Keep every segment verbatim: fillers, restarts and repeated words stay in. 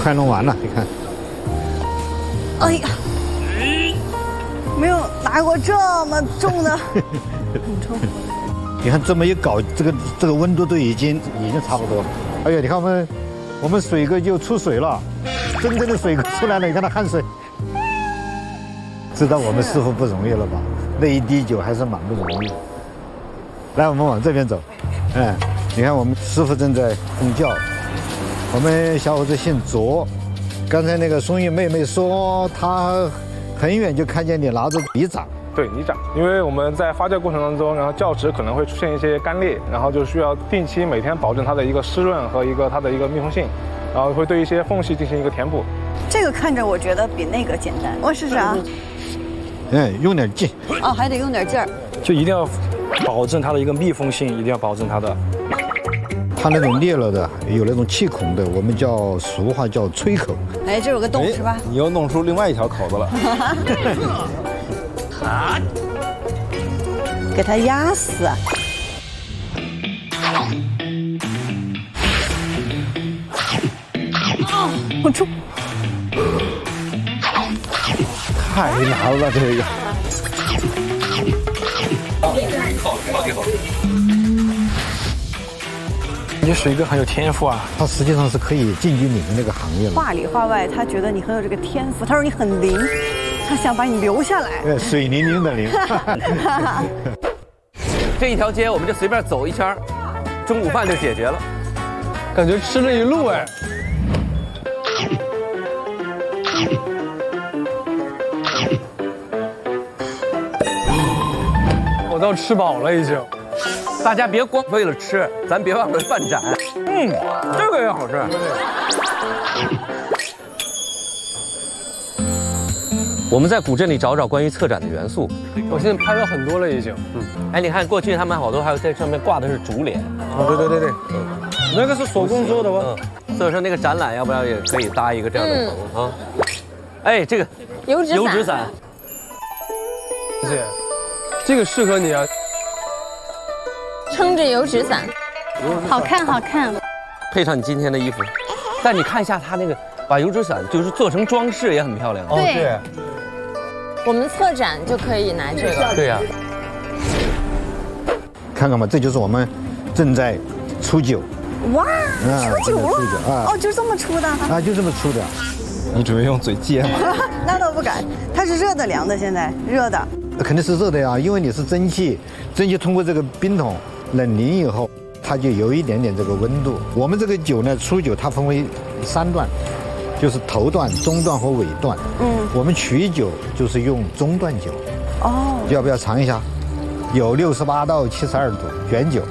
快弄完了，你看。 哎呀，没有拿过这么重的，很重。 你看这么一搞，这个这个温度都已经已经差不多了。哎呀，你看我们我们水哥就出水了，真正的水哥出来了，你看他汗水。知道我们师傅不容易了吧？那一滴酒还是蛮不容易的。来，我们往这边走。哎，你看我们师傅正在烘教。我们小伙子姓卓，刚才那个松玉妹妹说她很远就看见你拿着泥掌。 对，泥掌，因为我们在发酵过程当中，然后酵质可能会出现一些干裂，然后就需要定期每天保证它的一个湿润和一个它的一个密封性，然后会对一些缝隙进行一个填补。 这个看着我觉得比那个简单，我试试啊。 哎，用点劲。 哦，还得用点劲儿。 就一定要保证它的一个密封性，一定要保证它的。 它那种裂了的，有那种气孔的，我们叫俗话叫吹口。 哎，这有个洞是吧？ 你又弄出另外一条口子了。 啊！给它压死。我出。 太难了，这个。 你水哥很有天赋啊！ 他实际上是可以进军你们那个行业的。 话里话外，他觉得你很有这个天赋。他说你很灵，他想把你留下来。 对，水灵灵的灵。 这一条街我们就随便走一圈，中午饭就解决了。 感觉吃了一路哎。我倒吃饱了已经。 大家别光为了吃，咱别忘了饭展。嗯，这个也好吃。我们在古镇里找找关于策展的元素。 我现在拍了很多了已经。 嗯，哎，你看过去他们好多还有在上面挂的是竹帘。 啊，对对对对，那个是手工做的吗？ 嗯，所以说那个展览要不要也可以搭一个这样的棚啊？哎，这个油纸油纸伞。 姐，这个适合你啊。 撑着油纸伞，好看好看。 配上你今天的衣服，但你看一下它那个把油纸伞就是做成装饰也很漂亮。 对，对我们策展就可以拿这个。 对呀、啊， 看看吧，这就是我们正在出酒。 哇，出酒了啊！哦，就这么出的啊，就这么出的。 你准备用嘴接吗？ 那倒不敢，它是热的凉的，现在热的。 肯定是热的呀，因为你是蒸汽，蒸汽通过这个冰桶冷凝以后，它就有一点点这个温度。我们这个酒呢，初酒它分为三段，就是头段、中段和尾段。嗯，我们曲酒就是用中段酒。哦，要不要尝一下？有六十八到七十二度原酒。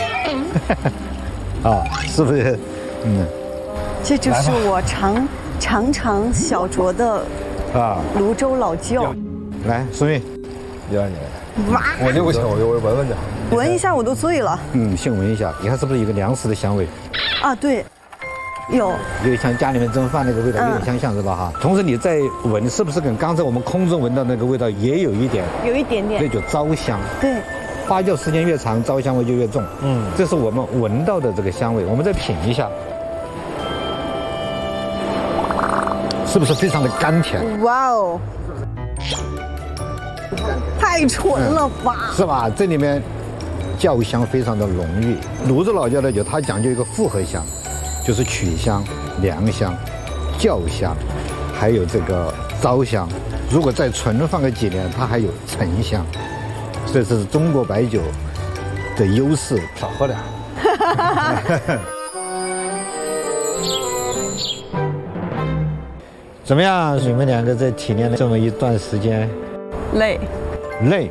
啊，是不是？嗯， 这就是我尝尝尝小酌的啊泸州老窖。 来，松韵， 要你来。哇！我就不行，我就闻闻去。 闻一下我都醉了。 嗯，先闻一下，你看是不是有个粮食的香味？ 啊，对，有。 有像家里面蒸饭那个味道，有点相像是吧？哈。同时你再闻，是不是跟刚才我们空中闻到那个味道也有一点？ 有一点点。 那叫糟香。对。发酵时间越长，糟香味就越重。嗯，这是我们闻到的这个香味。我们再品一下，是不是非常的甘甜？ 哇哦！太纯了吧、嗯， 是吧？这里面酵香非常的浓郁。泸州老窖的酒，它讲究一个复合香，就是曲香、凉香、酵香，还有这个糟香。如果再存放个几年，它还有沉香。所以这是中国白酒的优势。 少喝点。 怎么样？你们两个在体验了这么一段时间？ 累。 累。